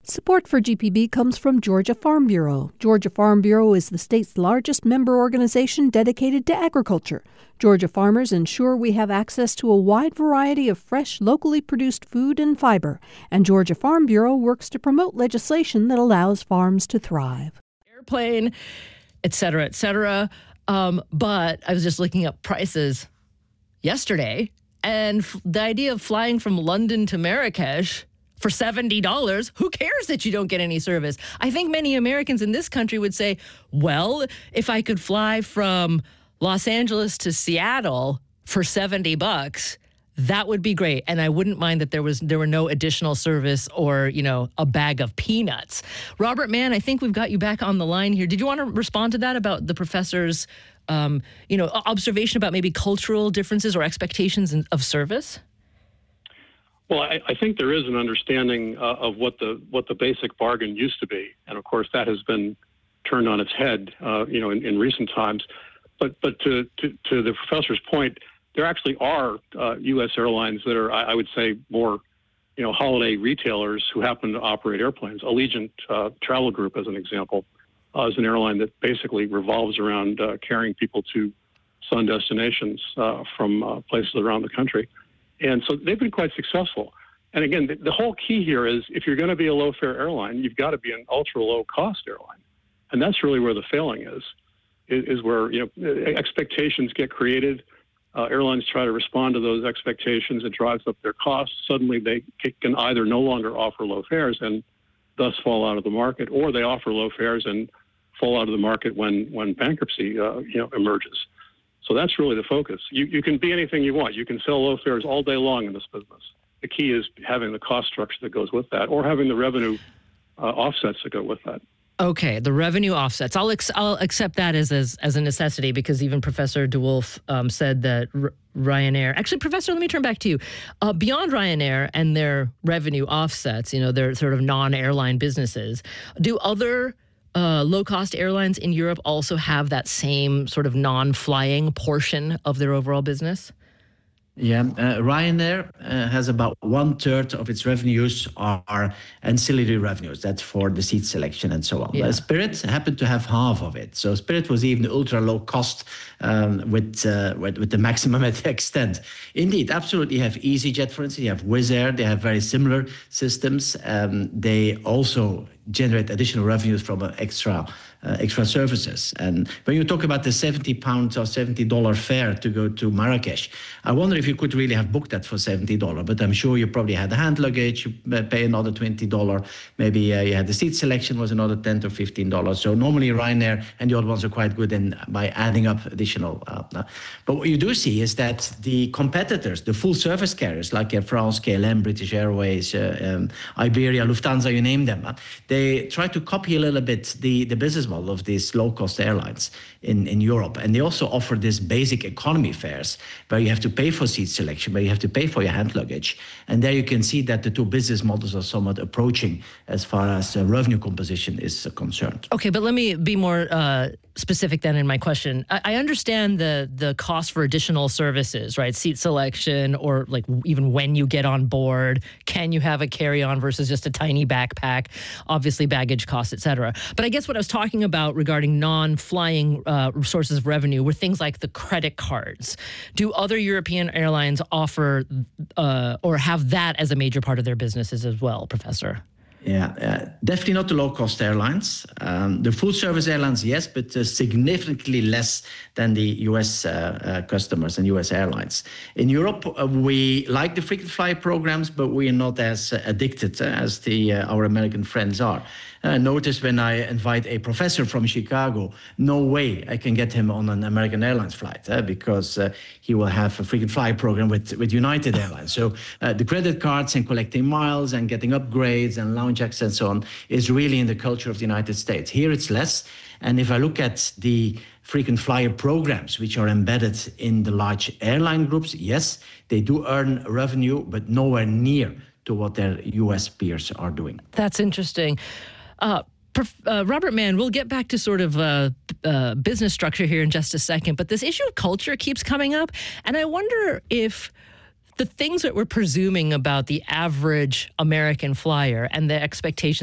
Support for GPB comes from Georgia Farm Bureau. Georgia Farm Bureau is the state's largest member organization dedicated to agriculture. Georgia farmers ensure we have access to a wide variety of fresh, locally produced food and fiber. And Georgia Farm Bureau works to promote legislation that allows farms to thrive. Airplane, et cetera, et cetera. But I was just looking up prices yesterday, and the idea of flying from London to Marrakesh for $70, who cares that you don't get any service? I think many Americans in this country would say, well, if I could fly from Los Angeles to Seattle for $70, that would be great. And I wouldn't mind that there were no additional service or, a bag of peanuts. Robert Mann, I think we've got you back on the line here. Did you want to respond to that about the professor's, observation about maybe cultural differences or expectations of service? Well, I think there is an understanding of what the basic bargain used to be, and of course that has been turned on its head, in recent times. But to the professor's point, there actually are U.S. airlines that are, I would say, more, holiday retailers who happen to operate airplanes. Allegiant Travel Group, as an example, is an airline that basically revolves around carrying people to sun destinations from places around the country. And so they've been quite successful. And again, the whole key here is if you're going to be a low-fare airline, you've got to be an ultra-low-cost airline. And that's really where the failing is where expectations get created. Airlines try to respond to those expectations. It drives up their costs. Suddenly they can either no longer offer low fares and thus fall out of the market, or they offer low fares and fall out of the market when bankruptcy emerges. So that's really the focus. You can be anything you want. You can sell low fares all day long in this business. The key is having the cost structure that goes with that, or having the revenue offsets that go with that. Okay, the revenue offsets. I'll accept that as a necessity, because even Professor DeWolf said that Ryanair. Actually, Professor, let me turn back to you. Beyond Ryanair and their revenue offsets, their sort of non-airline businesses, do other low-cost airlines in Europe also have that same sort of non-flying portion of their overall business? Yeah, Ryanair has about 1/3 of its revenues are ancillary revenues. That's for the seat selection and so on. Yeah. Spirit happened to have half of it. So Spirit was even ultra low cost with the maximum extent. Indeed, absolutely. You have EasyJet, for instance. You have Wizz Air. They have very similar systems. They also generate additional revenues from extra services. And when you talk about the £70 or $70 fare to go to Marrakesh, I wonder if you could really have booked that for $70. But I'm sure you probably had the hand luggage, you pay another $20. Maybe you had the seat selection was another $10 or $15. So normally Ryanair and the other ones are quite good by adding up additional. But what you do see is that the competitors, the full service carriers like Air France, KLM, British Airways, Iberia, Lufthansa, you name them, they try to copy a little bit the business model of these low-cost airlines in Europe. And they also offer this basic economy fares where you have to pay for seat selection, where you have to pay for your hand luggage. And there you can see that the two business models are somewhat approaching as far as revenue composition is concerned. Okay, but let me be more specific then in my question. I understand the cost for additional services, right? Seat selection, or like even when you get on board, can you have a carry-on versus just a tiny backpack? Obviously baggage costs, et cetera. But I guess what I was talking about regarding non-flying sources of revenue were things like the credit cards. Do other European airlines offer or have that as a major part of their businesses as well, Professor? Yeah, definitely not the low-cost airlines. The full-service airlines, yes, but significantly less than the U.S. customers and U.S. airlines. In Europe, we like the frequent flyer programs, but we are not as addicted as our American friends are. Notice when I invite a professor from Chicago, no way I can get him on an American Airlines flight because he will have a frequent flyer program with United Airlines. So the credit cards and collecting miles and getting upgrades and lounge access and so on is really in the culture of the United States. Here it's less. And if I look at the frequent flyer programs, which are embedded in the large airline groups, yes, they do earn revenue, but nowhere near to what their U.S. peers are doing. That's interesting. Robert Mann, we'll get back to sort of business structure here in just a second, but this issue of culture keeps coming up, and I wonder if the things that we're presuming about the average American flyer and the expectations